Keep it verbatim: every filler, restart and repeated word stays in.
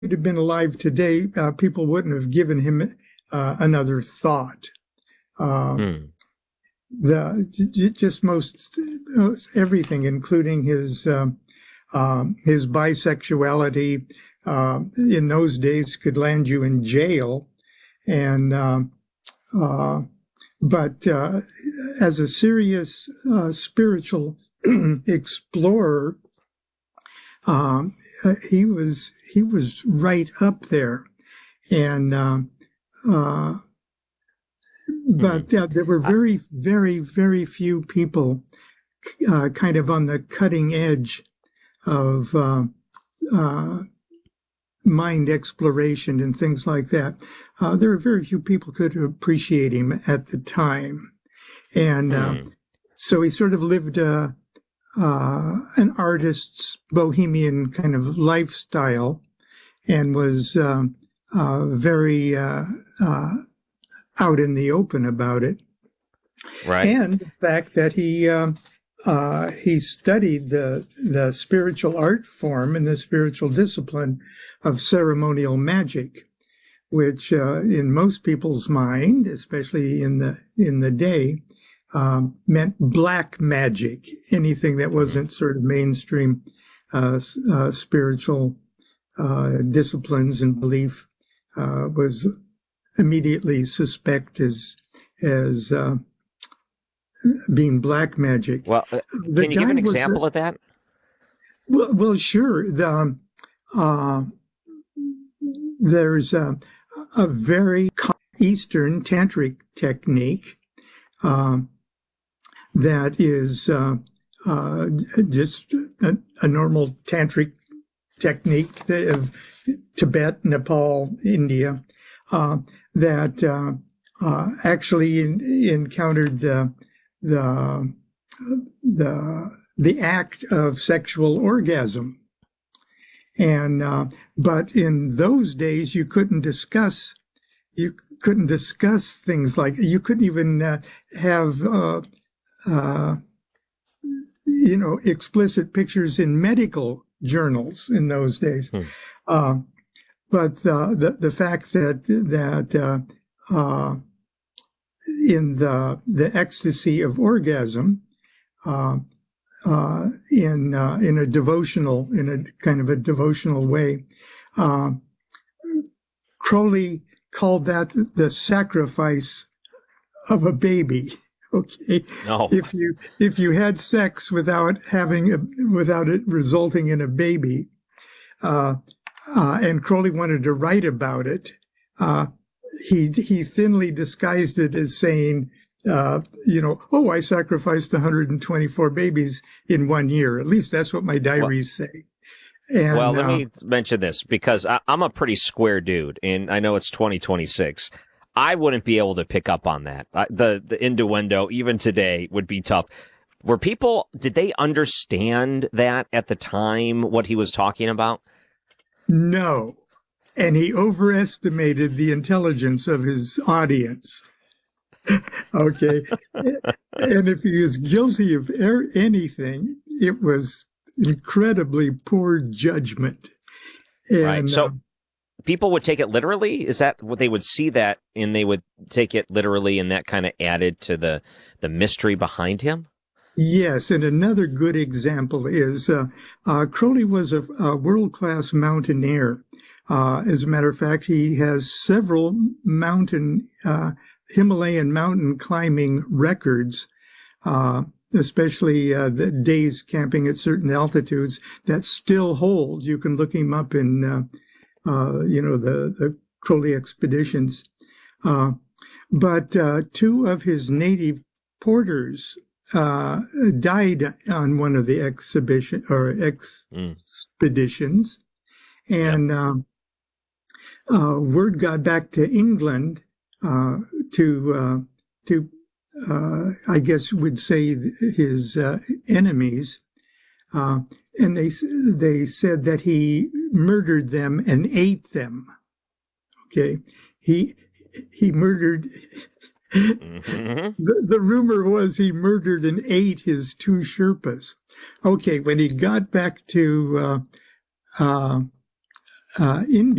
he'd have been alive today, uh, people wouldn't have given him uh, another thought. Uh, Hmm. The just most everything, including his um, um, his bisexuality, uh, in those days could land you in jail, and um, uh, but uh, as a serious uh, spiritual explorer, um, he was he was right up there, and uh, uh, but uh, there were very, very, very few people uh, kind of on the cutting edge of uh, uh, mind exploration and things like that. Uh, there were very few people who could appreciate him at the time. And uh, Hmm. so he sort of lived a, uh, an artist's bohemian kind of lifestyle and was uh, uh, very uh, uh, out in the open about it. Right. And the fact that he uh, uh, he studied the the spiritual art form and the spiritual discipline of ceremonial magic, which uh, in most people's mind, especially in the in the day, um, meant black magic. Anything that wasn't sort of mainstream uh, uh, spiritual uh, disciplines and belief uh, was immediately suspect as as uh, being black magic. Well, uh, The can you give guy an was example a- of that? Well, well, sure. The, um, uh, there's a, a very co- Eastern tantric technique um, that is uh, uh, just a, a normal tantric technique of Tibet, Nepal, India, uh, that uh, uh, actually in, encountered the the the the act of sexual orgasm. And uh, but in those days, you couldn't discuss you couldn't discuss things like you couldn't even uh, have uh, uh, you know explicit pictures in medical journals in those days. Hmm. Uh, but uh, the the fact that that uh, uh, in the the ecstasy of orgasm, uh, uh, in uh, in a devotional in a kind of a devotional way, uh, Crowley called that the sacrifice of a baby. Okay, No. if you if you had sex without having a, without it resulting in a baby, uh, uh, and Crowley wanted to write about it, uh, he he thinly disguised it as saying, uh, you know, oh, I sacrificed one hundred twenty-four babies in one year. At least that's what my diaries well, say. And, well, let uh, me mention this because I, I'm a pretty square dude, and I know it's twenty twenty-six. I wouldn't be able to pick up on that. I, the the innuendo, even today, would be tough. Were people, did they understand that at the time, what he was talking about? No. And he overestimated the intelligence of his audience. Okay. And if he is guilty of er- anything, it was incredibly poor judgment. And, right. So uh, people would take it literally? Is that what they would see that and they would take it literally and that kind of added to the, the mystery behind him? Yes, and another good example is uh, uh, Crowley was a, a world-class mountaineer. Uh, as a matter of fact, he has several mountain, uh, Himalayan mountain climbing records, uh, especially uh, the days camping at certain altitudes that still hold. You can look him up in, uh, uh, you know, the, the Crowley expeditions. Uh, but uh, two of his native porters uh, died on one of the exhibition or expeditions, mm. and yep. uh, uh, word got back to England uh, to uh, to uh, I guess would say his uh, enemies, uh, and they they said that he murdered them and ate them. Okay, he he murdered. Mm-hmm. The, the rumor was he murdered and ate his two Sherpas. Okay, when he got back to uh, uh, uh, India.